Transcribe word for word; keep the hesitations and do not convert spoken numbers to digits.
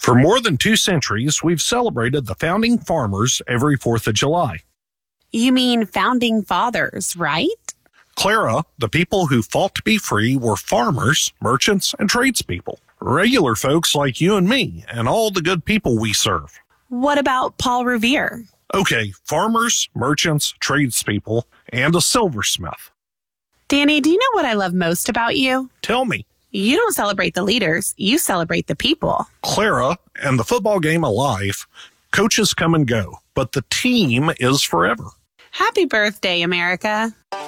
For more than two centuries, we've celebrated the founding farmers every fourth of July. You mean founding fathers, right? Clara, the people who fought to be free were farmers, merchants, and tradespeople. Regular folks like you and me, and all the good people we serve. What about Paul Revere? Okay, farmers, merchants, tradespeople, and a silversmith. Danny, do you know what I love most about you? Tell me. You don't celebrate the leaders, you celebrate the people. Clara, and the football game of life, coaches come and go, but the team is forever. Happy birthday, America.